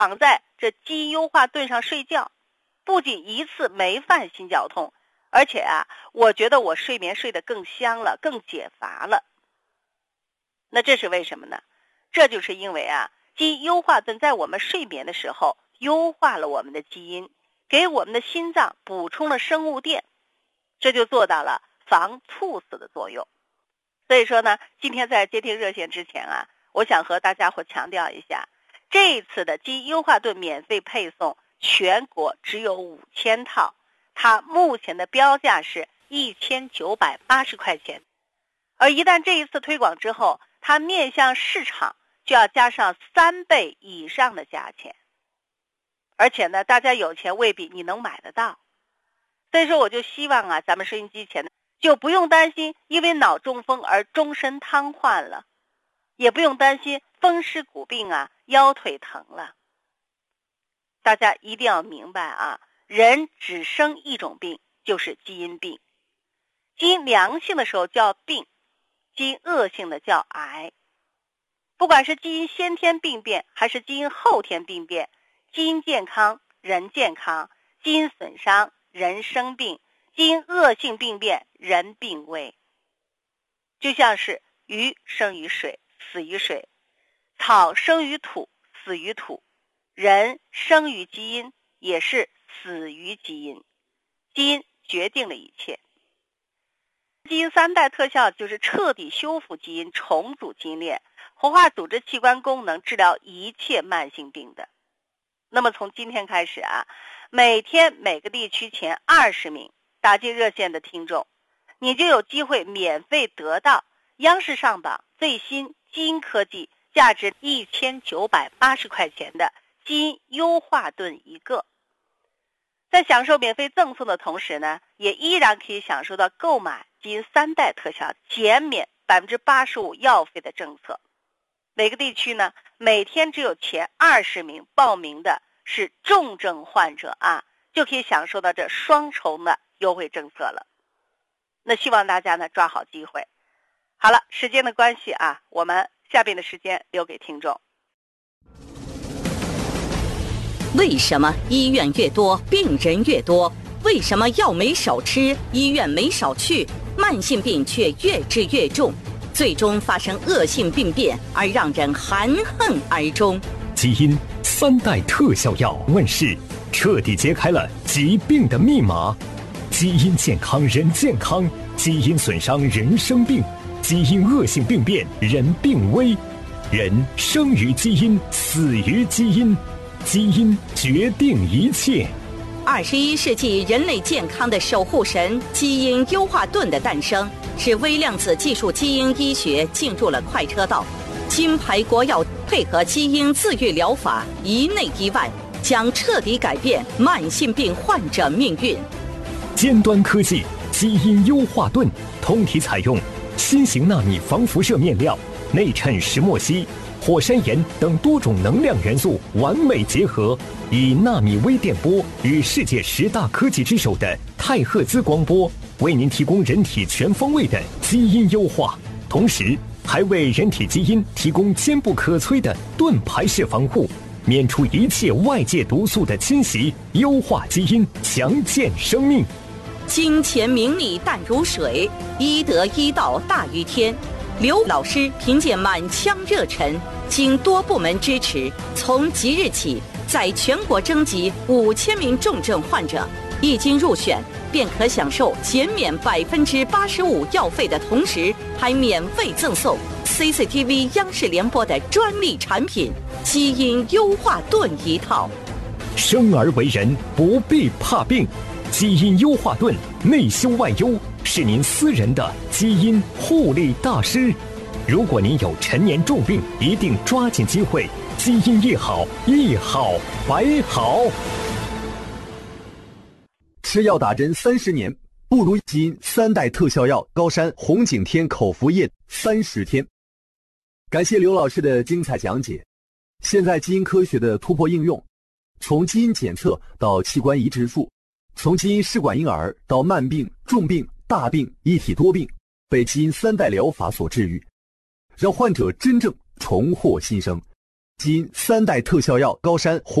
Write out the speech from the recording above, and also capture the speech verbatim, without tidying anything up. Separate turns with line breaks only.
躺在这基因优化盾上睡觉，不仅一次没犯心绞痛，而且啊，我觉得我睡眠睡得更香了，更解乏了。那这是为什么呢？这就是因为啊，基因优化盾在我们睡眠的时候优化了我们的基因，给我们的心脏补充了生物电，这就做到了防猝死的作用。所以说呢，今天在接听热线之前啊，我想和大家伙强调一下，这一次的基因优化盾免费配送全国只有五千套，它目前的标价是一千九百八十块钱。而一旦这一次推广之后，它面向市场就要加上三倍以上的价钱。而且呢，大家有钱未必你能买得到。所以说我就希望啊，咱们收音机前的就不用担心因为脑中风而终身瘫痪了，也不用担心风湿骨病啊，腰腿疼了。大家一定要明白啊，人只生一种病，就是基因病。基因良性的时候叫病，基因恶性的叫癌。不管是基因先天病变还是基因后天病变，基因健康人健康，基因损伤人生病，基因恶性病变人病危。就像是鱼生于水，死于水；草生于土，死于土；人生于基因，也是死于基因。基因决定了一切。基因三代特效就是彻底修复基因，重组基因链，活化组织器官功能，治疗一切慢性病的。那么从今天开始啊，每天每个地区前二十名打进热线的听众，你就有机会免费得到央视上榜最新基因科技价值一千九百八十块钱的基因优化盾一个。在享受免费赠送的同时呢，也依然可以享受到购买基因三代特效减免 百分之八十五 药费的政策。每个地区呢，每天只有前二十名报名的是重症患者啊，就可以享受到这双重的优惠政策了。那希望大家呢抓好机会。好了，时间的关系啊，我们下边的时间留给听众。
为什么医院越多病人越多？为什么药没少吃，医院没少去，慢性病却越治越重，最终发生恶性病变而让人含恨而终？
基因三代特效药问世，彻底揭开了疾病的密码。基因健康人健康，基因损伤人生病，基因恶性病变人病危。人生于基因，死于基因，基因决定一切。
二十一世纪人类健康的守护神基因优化盾的诞生，使微量子技术基因医学进入了快车道。金牌国药配合基因自愈疗法，一内一外，将彻底改变慢性病患者命运。
尖端科技基因优化盾，通体采用新型纳米防辐射面料，内衬石墨烯、火山岩等多种能量元素完美结合，以纳米微电波与世界十大科技之首的太赫兹光波，为您提供人体全方位的基因优化，同时还为人体基因提供坚不可摧的盾牌式防护，免除一切外界毒素的侵袭，优化基因，强健生命。
金钱名利淡如水，医德医道大于天。刘老师凭借满腔热忱，经多部门支持，从即日起在全国征集五千名重症患者，一经入选便可享受减免百分之八十五药费的同时，还免费赠送 C C T V 央视联播的专利产品基因优化盾一套。
生而为人，不必怕病，基因优化盾内修外优，是您私人的基因护理大师。如果您有陈年重病，一定抓紧机会，基因一好，一好百好。
吃药打针三十年，不如基因三代特效药高山红景天口服液三十天。感谢刘老师的精彩讲解。现在基因科学的突破应用，从基因检测到器官移植术，从基因试管婴儿到慢病、重病、大病一体多病，被基因三代疗法所治愈，让患者真正重获新生。 基因三代特效药高山红。